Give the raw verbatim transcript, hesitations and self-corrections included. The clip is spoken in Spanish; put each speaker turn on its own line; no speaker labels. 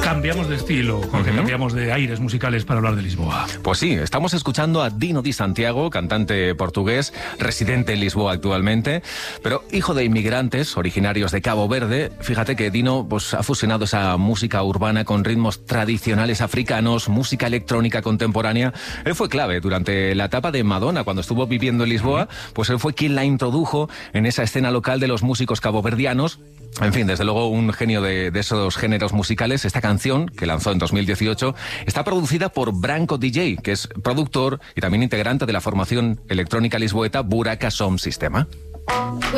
cambiamos de estilo, Jorge, uh-huh. cambiamos de aires musicales para hablar de Lisboa.
Pues sí, estamos escuchando a Dino Di Santiago, cantante portugués, residente en Lisboa actualmente, pero hijo de inmigrantes originarios de Cabo Verde. Fíjate que Dino pues, ha fusionado esa música urbana con ritmos tradicionales africanos, música electrónica contemporánea. Él fue clave durante la etapa de Madonna, cuando estuvo viviendo en Lisboa, pues él fue quien la introdujo en esa escena local de los músicos caboverdianos. En fin, desde luego un genio de, de esos géneros musicales. Esta canción, que lanzó en dos mil dieciocho, está producida por Branco D J, que es productor y también integrante de la formación electrónica lisboeta Buraka Sound Systema.